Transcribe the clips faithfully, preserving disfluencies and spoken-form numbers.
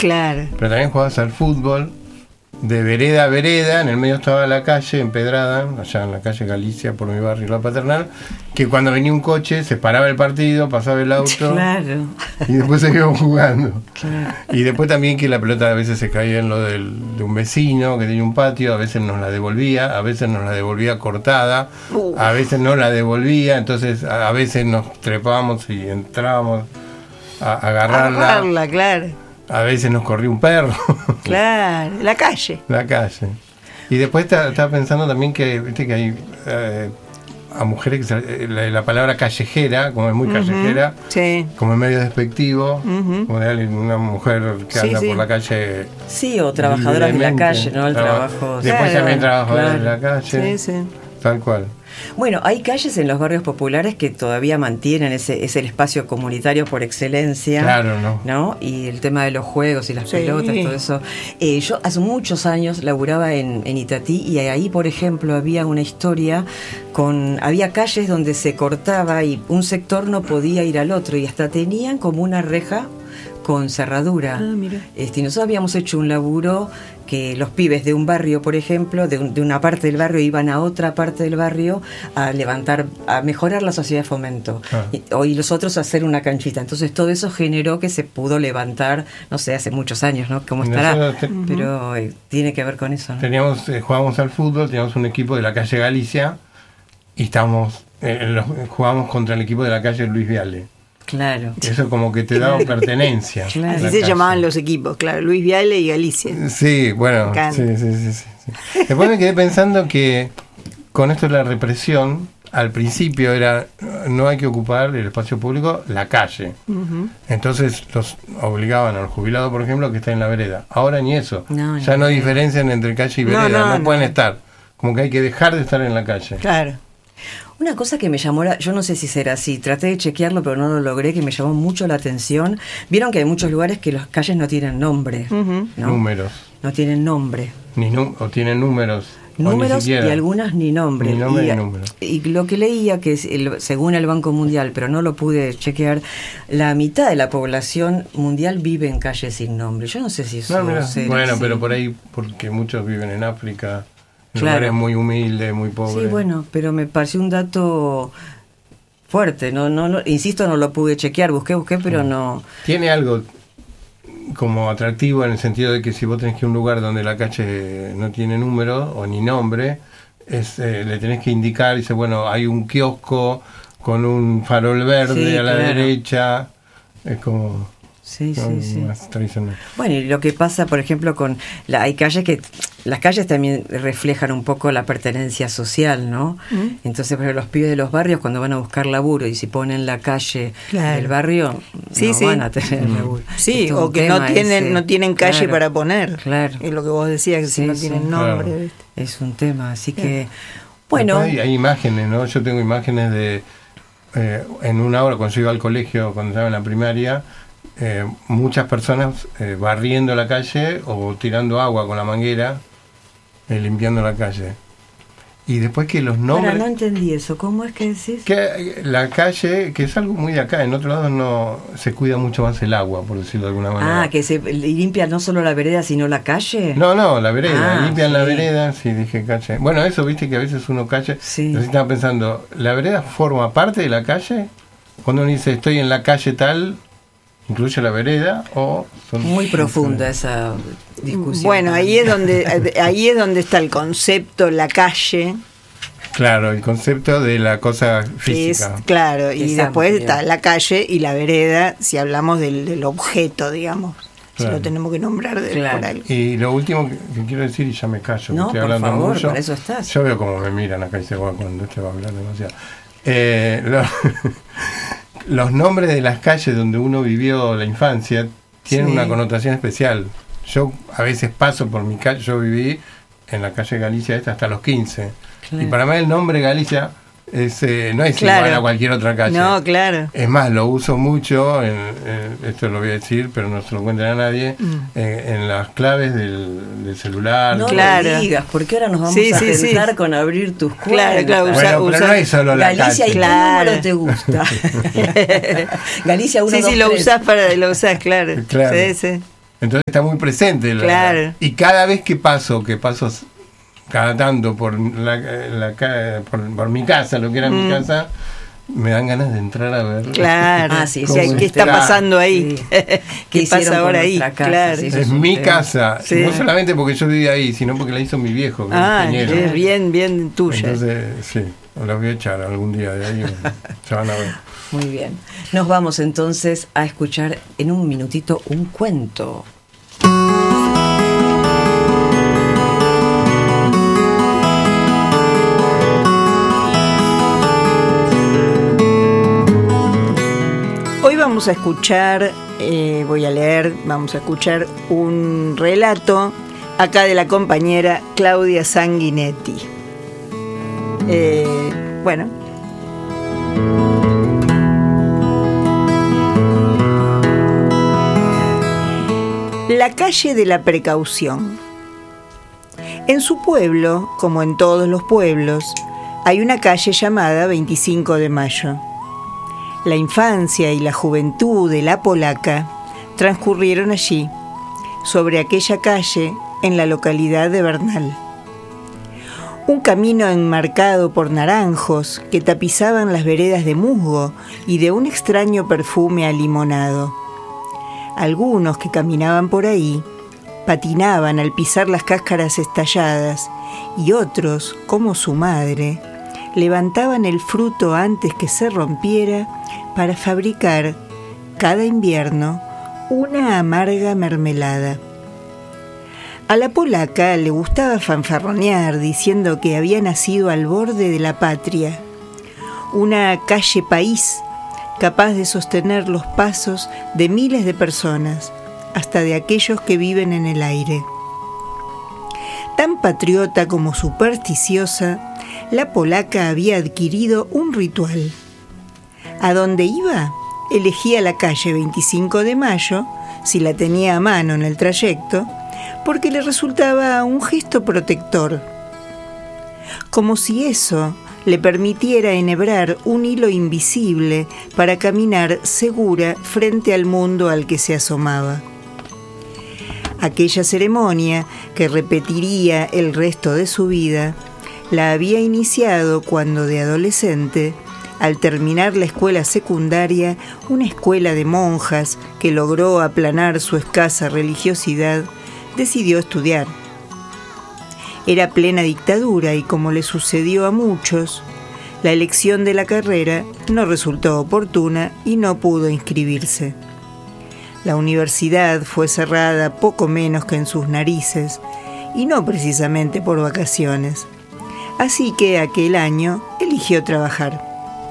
Claro. Pero también jugabas al fútbol de vereda a vereda, en el medio estaba la calle empedrada, allá en la calle Galicia, por mi barrio, La Paternal, que cuando venía un coche se paraba el partido, pasaba el auto, claro, y después seguíamos jugando. Claro. Y después también que la pelota a veces se caía en lo del, de un vecino que tenía un patio, a veces nos la devolvía, a veces nos la devolvía cortada, uh. a veces no la devolvía, entonces a, a veces nos trepábamos y entrábamos a, a agarrarla. Agarrarla, claro. A veces nos corría un perro. Claro, la calle. La calle. Y después estaba pensando también que, viste, que hay eh, a mujeres que se, la, la palabra callejera, como es muy uh-huh. callejera, sí. como es medio despectivo, uh-huh. como de alguien, una mujer que sí, anda sí. por la calle. Sí, o trabajadoras de la calle, ¿no? El Traba- trabajo. Después claro, también trabajadoras claro. de la calle. Sí, sí. Tal cual. Bueno, hay calles en los barrios populares que todavía mantienen ese, es el espacio comunitario por excelencia. Claro, ¿no? ¿no? Y el tema de los juegos y las sí. pelotas, todo eso. Eh, yo hace muchos años laburaba en, en Itatí y ahí, por ejemplo, había una historia con... Había calles donde se cortaba y un sector no podía ir al otro y hasta tenían como una reja con cerradura. Ah, mira. Este, nosotros habíamos hecho un laburo que los pibes de un barrio, por ejemplo, de, un, de una parte del barrio iban a otra parte del barrio a levantar, a mejorar la sociedad de fomento. Ah. Y, y los otros a hacer una canchita. Entonces todo eso generó que se pudo levantar, no sé, hace muchos años, ¿no? ¿Cómo estará? Te, Pero eh, tiene que ver con eso, ¿no? Teníamos, eh, jugábamos al fútbol, teníamos un equipo de la calle Galicia y estábamos, eh, los, jugábamos contra el equipo de la calle Luis Viale. Claro. Eso como que te daba pertenencia. Claro. Así se calle. Llamaban los equipos, claro, Luis Viale y Galicia. Sí, bueno, sí, sí, sí, sí, sí. Después me quedé pensando que con esto de la represión, al principio era, no hay que ocupar el espacio público, la calle. Uh-huh. Entonces los obligaban a los jubilados, por ejemplo, que estén en la vereda. Ahora ni eso. No, ya no, no diferencian entre calle y vereda, no, no, no pueden no. estar. Como que hay que dejar de estar en la calle. Claro. Una cosa que me llamó, la, yo no sé si será así, traté de chequearlo pero no lo logré, que me llamó mucho la atención. Vieron que hay muchos lugares que las calles no tienen nombre. Uh-huh. ¿no? Números. No tienen nombre. Ni nu- o tienen números. Números y algunas ni nombre. Ni nombre y, ni número. Y lo que leía, que es el, según el Banco Mundial, pero no lo pude chequear, la mitad de la población mundial vive en calles sin nombre. Yo no sé si eso... No, será bueno, así. Pero por ahí, porque muchos viven en África... Claro. Lugares muy humildes, muy pobres. Sí, bueno, pero me pareció un dato fuerte. No, no, no, insisto, no lo pude chequear, busqué, busqué, pero no. Tiene algo como atractivo en el sentido de que si vos tenés que ir a un lugar donde la calle no tiene número o ni nombre, es, eh, le tenés que indicar, dice, bueno, hay un kiosco con un farol verde sí, a la claro. derecha. Es como... Sí, sí, sí. Más tradicional. Bueno, y lo que pasa, por ejemplo, con la, hay calles que las calles también reflejan un poco la pertenencia social, ¿no? ¿Mm? Entonces, por ejemplo, los pibes de los barrios cuando van a buscar laburo y si ponen la calle claro. del barrio, sí, no sí. van a tener mm. laburo. Sí, Esto o que no tienen ese, no tienen calle claro, para poner. Claro. Es lo que vos decías, que sí, si no sí, tienen nombre. Claro. ¿Viste? Es un tema, así claro. que bueno. Hay, hay imágenes, ¿no? Yo tengo imágenes de eh, en una hora cuando yo iba al colegio, cuando estaba en la primaria. Eh, muchas personas eh, barriendo la calle o tirando agua con la manguera, eh, limpiando la calle. Y después que los nombres... Ahora no entendí eso, ¿cómo es que decís? Que la calle, que es algo muy de acá, en otros lados no se cuida mucho más el agua, por decirlo de alguna manera. Ah, que se limpia no solo la vereda, sino la calle. No, no, la vereda, ah, limpian sí. la vereda, sí, dije calle. Bueno, eso, viste que a veces uno calle, sí. Entonces estaba pensando, ¿la vereda forma parte de la calle? Cuando uno dice, estoy en la calle tal... ¿Incluye la vereda o...? Son... Muy profunda esa discusión. Bueno, ahí es donde ahí es donde está el concepto, la calle. Claro, el concepto de la cosa física. Es, claro, y es después amplio. Está la calle y la vereda, si hablamos del, del objeto, digamos. Claro. Si lo tenemos que nombrar de, claro. por algo. Y lo último que, que quiero decir, y ya me callo, no, que estoy por hablando favor, mucho. Para eso estás. Yo veo cómo me miran acá y se va cuando este va a hablar demasiado. Eh, lo, los nombres de las calles donde uno vivió la infancia tienen sí. una connotación especial. Yo a veces paso por mi calle, yo viví en la calle Galicia esta hasta los quince. Claro. Y para mí el nombre Galicia es, eh, no es claro. igual a cualquier otra calle. No, claro. Es más, lo uso mucho, en, en, esto lo voy a decir, pero no se lo cuenten a nadie, mm. en, en las claves del, del celular. No claro. lo digas, porque ahora nos vamos sí, a sí, tentar sí. con abrir tus cuentas. Claro, claro. Bueno, usa, pero usa, no es solo la Galicia calle. y claro. No te gusta. Galicia uno, sí, dos, sí, lo tres. usás para, lo usás, claro. Claro. Sí, sí. Entonces está muy presente. La, claro. la, y cada vez que paso, que paso cada tanto por, la, la, por, por mi casa, lo que era mm. mi casa, me dan ganas de entrar a ver. Claro, ah, sí, sí, ¿qué está pasando ahí? Sí. ¿Qué, ¿Qué pasa ahora ahí? Casa, claro. sí, es es mi tema. casa, sí. no solamente porque yo vivía ahí, sino porque la hizo mi viejo. Ah, es bien, bien tuya. Entonces, sí, la voy a echar algún día de ahí, se van a ver. Muy bien. Nos vamos entonces a escuchar en un minutito un cuento. Hoy vamos a escuchar, eh, voy a leer, vamos a escuchar un relato acá de la compañera Claudia Sanguinetti. Eh, bueno. La calle de la precaución. En su pueblo, como en todos los pueblos, hay una calle llamada veinticinco de mayo. La infancia y la juventud de la polaca transcurrieron allí, sobre aquella calle, en la localidad de Bernal. Un camino enmarcado por naranjos que tapizaban las veredas de musgo y de un extraño perfume a limonado. Algunos que caminaban por ahí patinaban al pisar las cáscaras estalladas y otros, como su madre, levantaban el fruto antes que se rompiera para fabricar, cada invierno, una amarga mermelada. A la polaca le gustaba fanfarronear diciendo que había nacido al borde de la patria, una calle país capaz de sostener los pasos de miles de personas, hasta de aquellos que viven en el aire. Tan patriota como supersticiosa, la polaca había adquirido un ritual. A donde iba, elegía la calle veinticinco de mayo, si la tenía a mano en el trayecto, porque le resultaba un gesto protector. Como si eso le permitiera enhebrar un hilo invisible para caminar segura frente al mundo al que se asomaba. Aquella ceremonia, que repetiría el resto de su vida, la había iniciado cuando de adolescente, al terminar la escuela secundaria, una escuela de monjas que logró aplanar su escasa religiosidad, decidió estudiar. Era plena dictadura y, como le sucedió a muchos, la elección de la carrera no resultó oportuna y no pudo inscribirse. La universidad fue cerrada poco menos que en sus narices, y no precisamente por vacaciones. Así que aquel año eligió trabajar.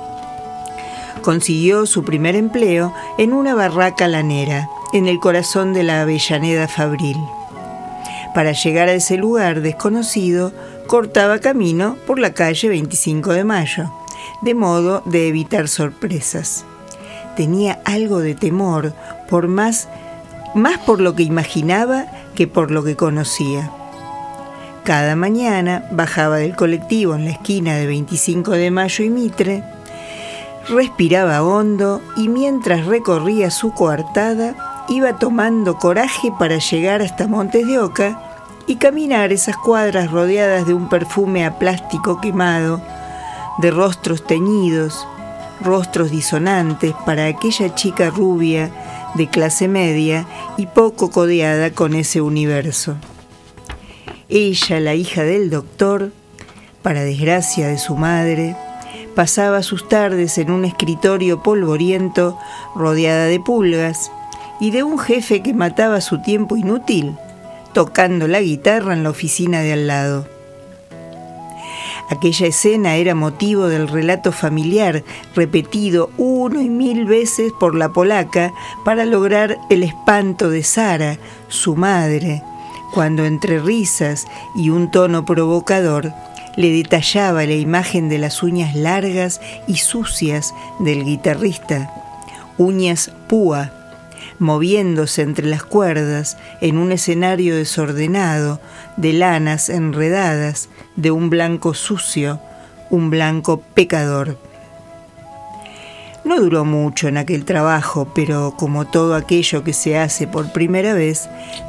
Consiguió su primer empleo en una barraca lanera, en el corazón de la Avellaneda Fabril. Para llegar a ese lugar desconocido, cortaba camino por la calle veinticinco de mayo, de modo de evitar sorpresas. Tenía algo de temor, por más, más por lo que imaginaba que por lo que conocía. Cada mañana bajaba del colectivo en la esquina de veinticinco de mayo y Mitre, respiraba hondo y mientras recorría su coartada iba tomando coraje para llegar hasta Montes de Oca y caminar esas cuadras rodeadas de un perfume a plástico quemado, de rostros teñidos, rostros disonantes para aquella chica rubia de clase media y poco codeada con ese universo. Ella, la hija del doctor, para desgracia de su madre, pasaba sus tardes en un escritorio polvoriento rodeada de pulgas y de un jefe que mataba su tiempo inútil tocando la guitarra en la oficina de al lado. Aquella escena era motivo del relato familiar repetido una y mil veces por la polaca para lograr el espanto de Sara, su madre, cuando entre risas y un tono provocador le detallaba la imagen de las uñas largas y sucias del guitarrista, uñas púa, moviéndose entre las cuerdas en un escenario desordenado de lanas enredadas de un blanco sucio, un blanco pecador. No duró mucho en aquel trabajo, pero como todo aquello que se hace por primera vez,